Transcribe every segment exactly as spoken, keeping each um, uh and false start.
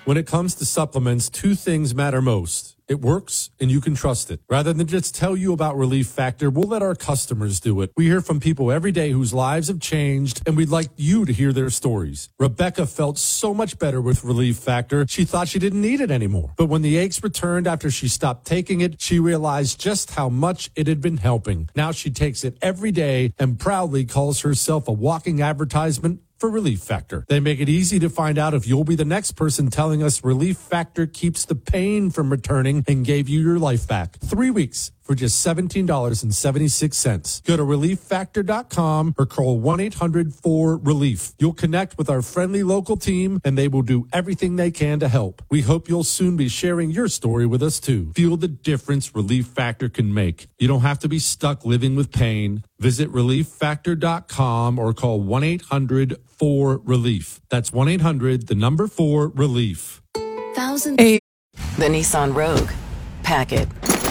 When it comes to supplements, two things matter most. It works, and you can trust it. Rather than just tell you about Relief Factor, we'll let our customers do it. We hear from people every day whose lives have changed, and we'd like you to hear their stories. Rebecca felt so much better with Relief Factor, she thought she didn't need it anymore. But when the aches returned after she stopped taking it, she realized just how much it had been helping. Now she takes it every day and proudly calls herself a walking advertisement for Relief Factor. They make it easy to find out if you'll be the next person telling us Relief Factor keeps the pain from returning and gave you your life back. Three weeks for just seventeen dollars and seventy-six cents. Go to relief factor dot com or call one eight hundred four relief. You'll connect with our friendly local team and they will do everything they can to help. We hope you'll soon be sharing your story with us too. Feel the difference Relief Factor can make. You don't have to be stuck living with pain. Visit relief factor dot com or call one eight hundred four relief. That's one eight hundred, the number four, relief. Thousand. Eight. The Nissan Rogue. Pack it.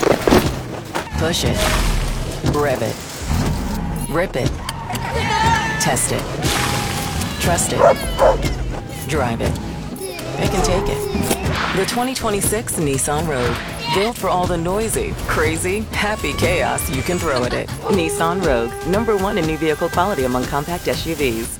Push it. Rev it. Rip it. Test it. Trust it. Drive it. Pick and take it. The twenty twenty-six Nissan Rogue. Built for all the noisy, crazy, happy chaos you can throw at it. Nissan Rogue. Number one in new vehicle quality among compact S U Vs.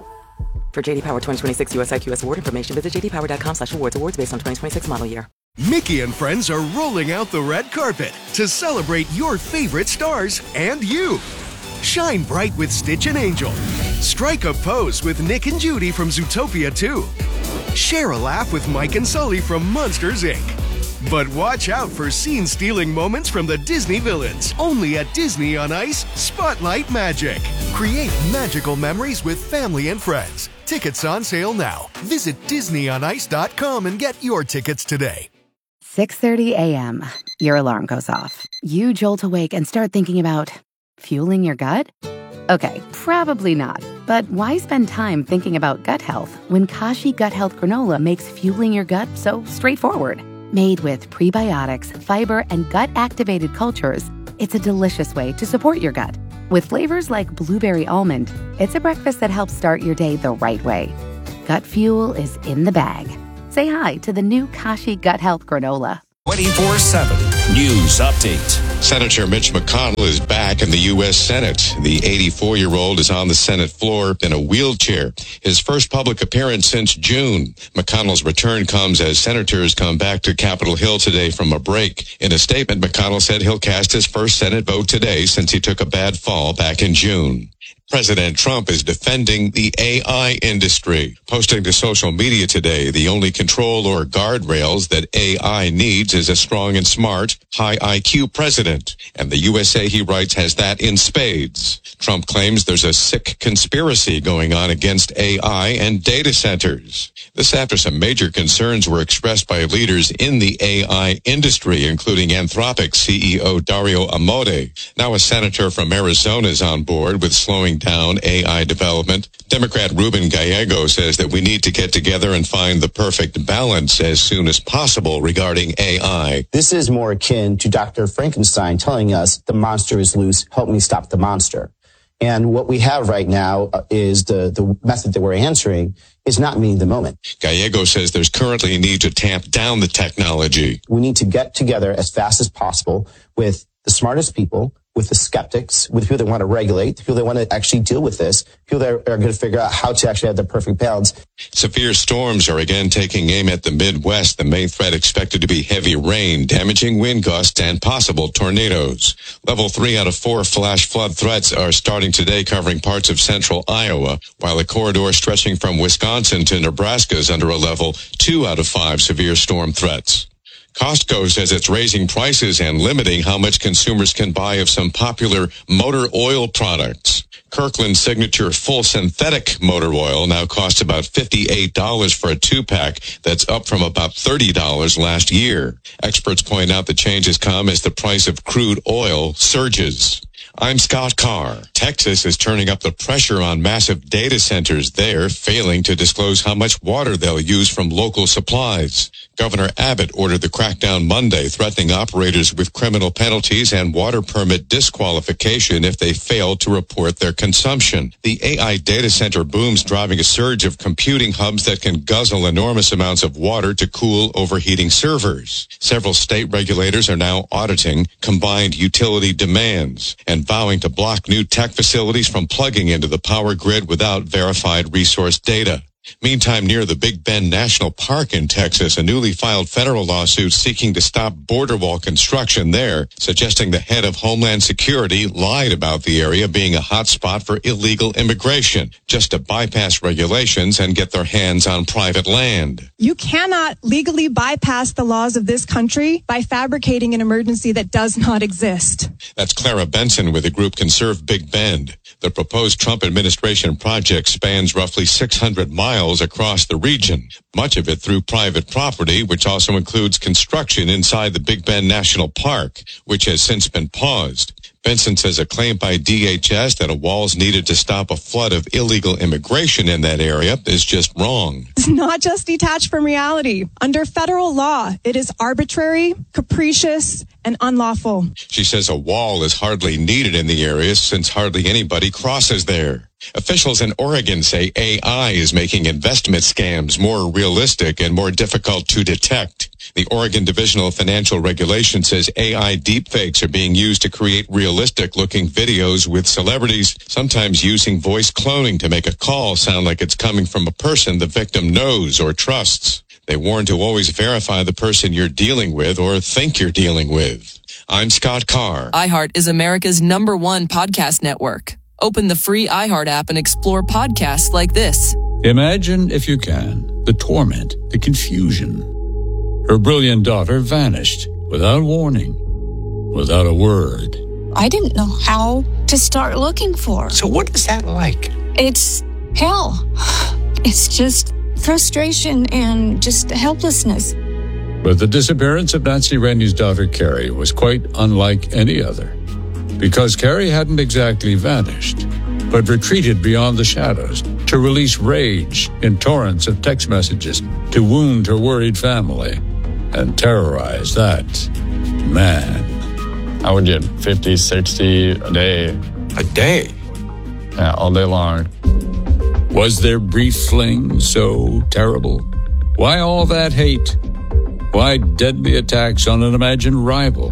For J D Power twenty twenty-six U S I Q S award information, visit j d power dot com slash awards. Awards based on twenty twenty-six model year. Mickey and friends are rolling out the red carpet to celebrate your favorite stars and you. Shine bright with Stitch and Angel. Strike a pose with Nick and Judy from Zootopia two. Share a laugh with Mike and Sully from Monsters, Incorporated. But watch out for scene-stealing moments from the Disney villains. Only at Disney on Ice, Spotlight Magic. Create magical memories with family and friends. Tickets on sale now. Visit disney on ice dot com and get your tickets today. six thirty a.m. Your alarm goes off. You jolt awake and start thinking about fueling your gut? Okay, probably not. But why spend time thinking about gut health when Kashi Gut Health Granola makes fueling your gut so straightforward? Made with prebiotics, fiber, and gut-activated cultures, it's a delicious way to support your gut. With flavors like blueberry almond, it's a breakfast that helps start your day the right way. Gut fuel is in the bag. Say hi to the new Kashi Gut Health Granola. twenty-four seven News Update. Senator Mitch McConnell is back in the U S Senate. The eighty-four-year-old is on the Senate floor in a wheelchair. His first public appearance since June. McConnell's return comes as senators come back to Capitol Hill today from a break. In a statement, McConnell said he'll cast his first Senate vote today since he took a bad fall back in June. President Trump is defending the A I industry, posting to social media today, the only control or guardrails that A I needs is a strong and smart, high I Q president. And the U S A, he writes, has that in spades. Trump claims there's a sick conspiracy going on against A I and data centers. This after some major concerns were expressed by leaders in the A I industry, including Anthropic C E O Dario Amodei. Now a senator from Arizona is on board with slowing down A I development. Democrat Ruben Gallego says that we need to get together and find the perfect balance as soon as possible regarding A I. This is more akin to Doctor Frankenstein telling us the monster is loose, help me stop the monster. And what we have right now is the, the method that we're answering is not meeting the moment. Gallego says there's currently a need to tamp down the technology. We need to get together as fast as possible with the smartest people, with the skeptics, with people that want to regulate, the people that want to actually deal with this, people that are, are going to figure out how to actually have the perfect balance. Severe storms are again taking aim at the Midwest. The main threat expected to be heavy rain, damaging wind gusts, and possible tornadoes. Level three out of four flash flood threats are starting today, covering parts of central Iowa, while a corridor stretching from Wisconsin to Nebraska is under a level two out of five severe storm threats. Costco says it's raising prices and limiting how much consumers can buy of some popular motor oil products. Kirkland Signature Full Synthetic Motor Oil now costs about fifty-eight dollars for a two-pack. That's up from about thirty dollars last year. Experts point out the changes come as the price of crude oil surges. I'm Scott Carr. Texas is turning up the pressure on massive data centers there, failing to disclose how much water they'll use from local supplies. Governor Abbott ordered the crackdown Monday, threatening operators with criminal penalties and water permit disqualification if they fail to report their consumption. The A I data center boom's driving a surge of computing hubs that can guzzle enormous amounts of water to cool overheating servers. Several state regulators are now auditing combined utility demands and vowing to block new tech facilities from plugging into the power grid without verified resource data. Meantime, near the Big Bend National Park in Texas, a newly filed federal lawsuit seeking to stop border wall construction there, suggesting the head of Homeland Security lied about the area being a hot spot for illegal immigration, just to bypass regulations and get their hands on private land. You cannot legally bypass the laws of this country by fabricating an emergency that does not exist. That's Clara Benson with the group Conserve Big Bend. The proposed Trump administration project spans roughly six hundred miles across the region, much of it through private property, which also includes construction inside the Big Bend National Park, which has since been paused. Benson says a claim by D H S that a wall's needed to stop a flood of illegal immigration in that area is just wrong. It's not just detached from reality. Under federal law, it is arbitrary, capricious, and unlawful. She says a wall is hardly needed in the area since hardly anybody crosses there. Officials in Oregon say A I is making investment scams more realistic and more difficult to detect. The Oregon Division of Financial Regulation says A I deepfakes are being used to create realistic-looking videos with celebrities, sometimes using voice cloning to make a call sound like it's coming from a person the victim knows or trusts. They warn to always verify the person you're dealing with or think you're dealing with. I'm Scott Carr. iHeart is America's number one podcast network. Open the free iHeart app and explore podcasts like this. Imagine, if you can, the torment, the confusion. Her brilliant daughter vanished without warning, without a word. I didn't know how to start looking for her. So what is that like? It's hell. It's just frustration and just helplessness. But the disappearance of Nancy Rennie's daughter, Carrie, was quite unlike any other. Because Carrie hadn't exactly vanished, but retreated beyond the shadows to release rage in torrents of text messages to wound her worried family and terrorize that man. I would get fifty, sixty a day. A day? Yeah, all day long. Was their brief fling so terrible? Why all that hate? Why deadly attacks on an imagined rival?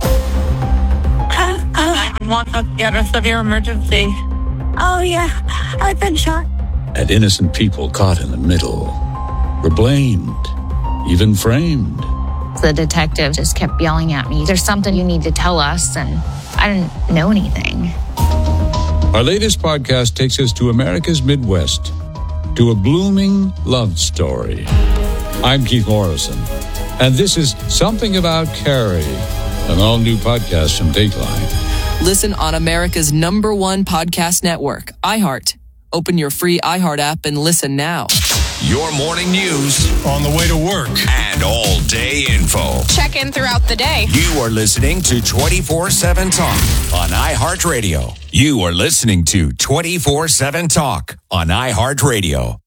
Want to get a severe emergency. Oh, yeah, I've been shot. And innocent people caught in the middle were blamed, even framed. The detective just kept yelling at me, "There's something you need to tell us," and I didn't know anything. Our latest podcast takes us to America's Midwest, to a blooming love story. I'm Keith Morrison, and this is Something About Carrie, an all-new podcast from Dateline. Listen on America's number one podcast network, iHeart. Open your free iHeart app and listen now. Your morning news on the way to work and all-day info. Check in throughout the day. You are listening to twenty-four seven Talk on iHeartRadio. You are listening to twenty-four seven Talk on iHeartRadio.